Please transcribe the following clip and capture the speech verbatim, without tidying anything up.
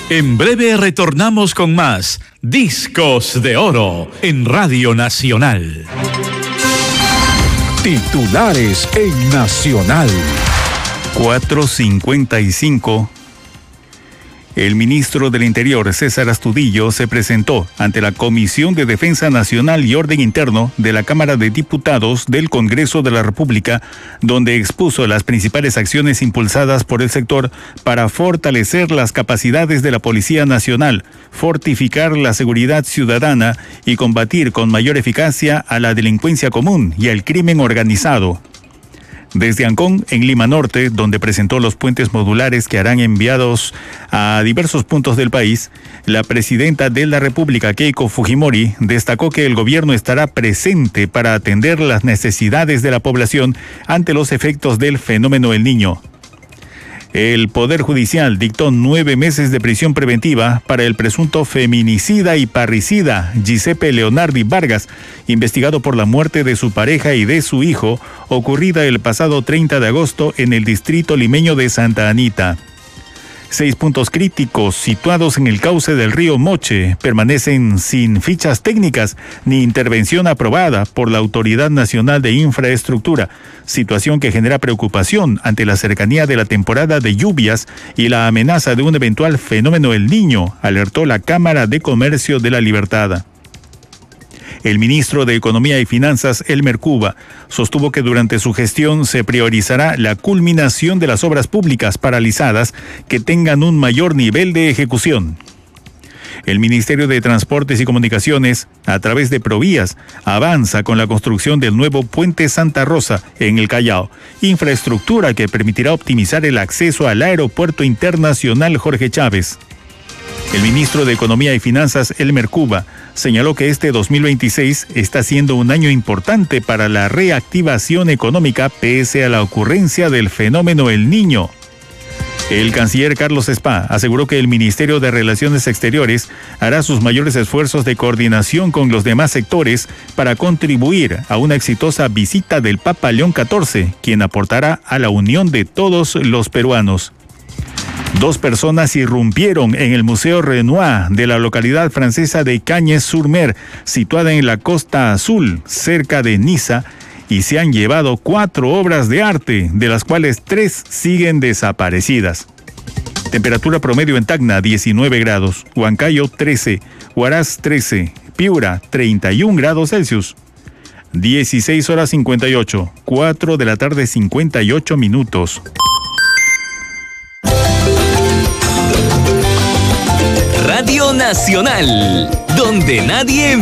En breve retornamos con más Discos de Oro en Radio Nacional. Titulares en Nacional. cuatro cincuenta y cinco. El ministro del Interior, César Astudillo, se presentó ante la Comisión de Defensa Nacional y Orden Interno de la Cámara de Diputados del Congreso de la República, donde expuso las principales acciones impulsadas por el sector para fortalecer las capacidades de la Policía Nacional, fortificar la seguridad ciudadana y combatir con mayor eficacia a la delincuencia común y al crimen organizado. Desde Ancón, en Lima Norte, donde presentó los puentes modulares que harán enviados a diversos puntos del país, la presidenta de la República, Keiko Fujimori, destacó que el gobierno estará presente para atender las necesidades de la población ante los efectos del fenómeno El Niño. El Poder Judicial dictó nueve meses de prisión preventiva para el presunto feminicida y parricida Giuseppe Leonardi Vargas, investigado por la muerte de su pareja y de su hijo, ocurrida el pasado treinta de agosto en el distrito limeño de Santa Anita. Seis puntos críticos situados en el cauce del río Moche permanecen sin fichas técnicas ni intervención aprobada por la Autoridad Nacional de Infraestructura, situación que genera preocupación ante la cercanía de la temporada de lluvias y la amenaza de un eventual fenómeno El Niño, alertó la Cámara de Comercio de La Libertad. El ministro de Economía y Finanzas, Elmer Cuba, sostuvo que durante su gestión se priorizará la culminación de las obras públicas paralizadas que tengan un mayor nivel de ejecución. El Ministerio de Transportes y Comunicaciones, a través de Provías, avanza con la construcción del nuevo Puente Santa Rosa en el Callao, infraestructura que permitirá optimizar el acceso al Aeropuerto Internacional Jorge Chávez. El ministro de Economía y Finanzas, Elmer Cuba, señaló que este dos mil veintiséis está siendo un año importante para la reactivación económica pese a la ocurrencia del fenómeno El Niño. El canciller Carlos Spa aseguró que el Ministerio de Relaciones Exteriores hará sus mayores esfuerzos de coordinación con los demás sectores para contribuir a una exitosa visita del Papa León catorce, quien aportará a la unión de todos los peruanos. Dos personas irrumpieron en el Museo Renoir de la localidad francesa de Cagnes-sur-Mer, situada en la Costa Azul, cerca de Niza, y se han llevado cuatro obras de arte, de las cuales tres siguen desaparecidas. Temperatura promedio en Tacna, diecinueve grados, Huancayo, trece, Huaraz, trece, Piura, treinta y un grados Celsius. dieciséis horas cincuenta y ocho, cuatro de la tarde, cincuenta y ocho minutos. Radio Nacional, donde nadie